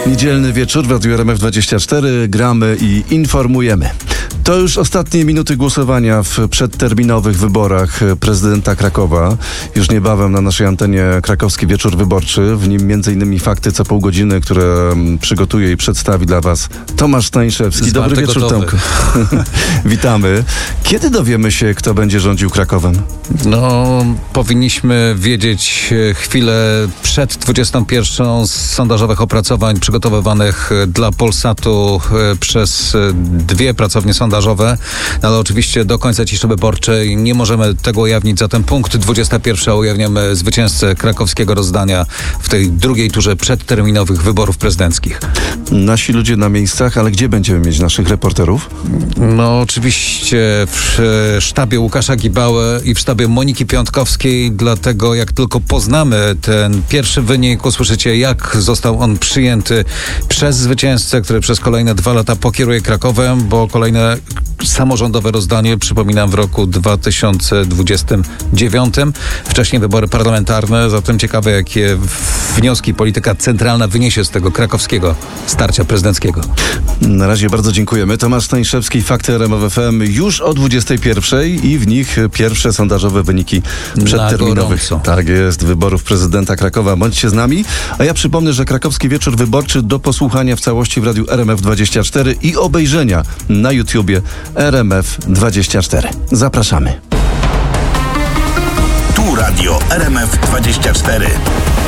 Niedzielny wieczór w Radiu RMF24. Gramy i informujemy. To już ostatnie minuty głosowania w przedterminowych wyborach prezydenta Krakowa. Już niebawem na naszej antenie Krakowski Wieczór Wyborczy. W nim m.in. fakty co pół godziny, które przygotuje i przedstawi dla Was Tomasz Stańszewski. Dobry wieczór, Tomku. Witamy. Kiedy dowiemy się, kto będzie rządził Krakowem? Powinniśmy wiedzieć chwilę przed 21 z sondażowych opracowań przygotowywanych dla Polsatu przez dwie pracownie sondażowe, ale oczywiście do końca ciszy wyborczej nie możemy tego ujawnić. Zatem punkt 21 ujawniamy zwycięzcę krakowskiego rozdania w tej drugiej turze przedterminowych wyborów prezydenckich. Nasi ludzie na miejscach, ale gdzie będziemy mieć naszych reporterów? Oczywiście w sztabie Łukasza Gibały i w sztabie Moniki Piątkowskiej, dlatego jak tylko poznamy ten pierwszy wynik, usłyszycie, jak został on przyjęty przez zwycięzcę, który przez kolejne 2 lata pokieruje Krakowem, bo kolejne samorządowe rozdanie, przypominam, w roku 2029. Wcześniej wybory parlamentarne, zatem ciekawe, jakie wnioski polityka centralna wyniesie z tego krakowskiego starcia prezydenckiego. Na razie bardzo dziękujemy. Tomasz Stańszewski, Fakty RMF FM już o 21 i w nich pierwsze sondażowe wyniki przedterminowych. Tak jest, wyborów prezydenta Krakowa. Bądźcie z nami. A ja przypomnę, że Krakowski Wieczór Wyborczy do posłuchania w całości w Radiu RMF24 i obejrzenia na YouTubie RMF24. Zapraszamy. Tu Radio RMF24.